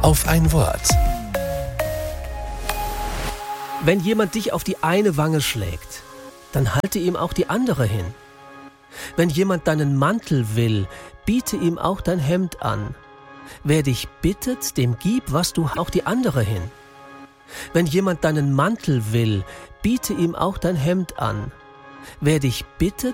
auf ein Wort. Wenn jemand dich auf die eine Wange schlägt, dann halte ihm auch die andere hin. Wenn jemand deinen Mantel will, biete ihm auch dein Hemd an. Wer dich bittet, dem gib, was du auch die andere hin. Wenn jemand deinen Mantel will, biete ihm auch dein Hemd an. Wer dich bittet,